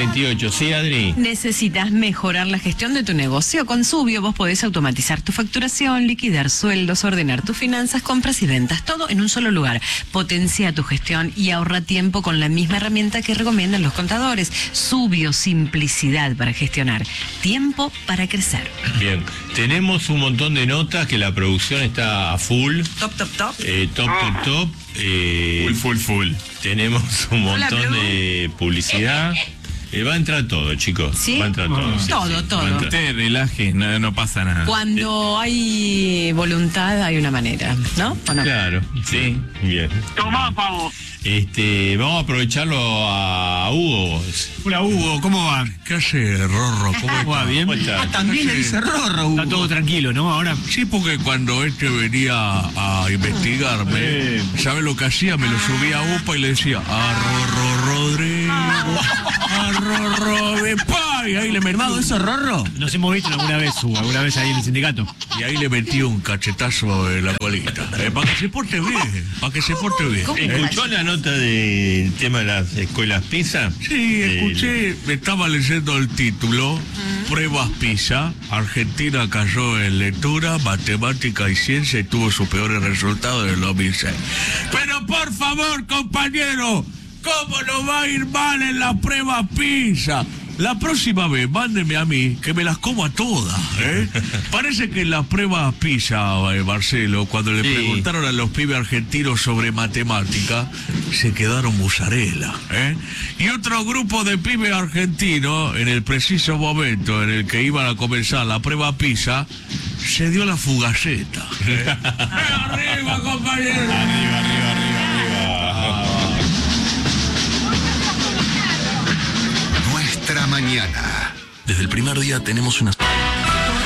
38. Sí, Adri. ¿Necesitas mejorar la gestión de tu negocio? Con Subio vos podés automatizar tu facturación, liquidar sueldos, ordenar tus finanzas, compras y ventas, todo en un solo lugar. Potencia tu gestión y ahorra tiempo con la misma herramienta que recomiendan los contadores. Subio, simplicidad para gestionar, tiempo para crecer. Bien, tenemos un montón de notas que la producción está a full. Top. Top. Full. Tenemos un Hola, montón Blue. de publicidad. Va a entrar todo, chicos. ¿Sí? Va a entrar todo. Sí, Todo. va a entrar. Usted relaje, no pasa nada. Cuando hay voluntad hay una manera, ¿no? ¿O no? Claro, sí. Bien. Tomá, pavo. Vamos a aprovecharlo a Hugo. Hola, Hugo, ¿cómo va? ¿Qué hace, Rorro? ¿Cómo va? ¿Bien? ¿Cómo está? También le dice Rorro, Hugo. Está todo tranquilo, ¿no? Ahora. Sí, porque cuando venía a investigarme, ¿sabe lo que hacía? Me lo subía a UPA y le decía, a Rorro Rodrigo, a Rorro de Pa, y ahí le metí ¿Eso, Rorro? Nos hemos visto alguna vez, Hugo, alguna vez ahí en el sindicato. y ahí le metí un cachetazo en la colita. Para que se porte bien, ¿Escuchó la nota del tema de las escuelas PISA? Sí, escuché, me estaba leyendo el título, Pruebas PISA, Argentina cayó en lectura, matemática y ciencia y tuvo sus peores resultados en el 2006. Pero por favor, compañero, ¿cómo no va a ir mal en las pruebas PISA? La próxima vez, mándeme a mí, que me las como a todas, ¿eh? Parece que en las pruebas PISA, Marcelo, cuando le preguntaron a los pibes argentinos sobre matemática, se quedaron musarela, ¿eh? Y otro grupo de pibes argentinos, en el preciso momento en el que iban a comenzar la prueba PISA, se dio la fugaceta, ¿eh? ¡Arriba, compañero! Arriba. Nuestra mañana. Desde el primer día tenemos una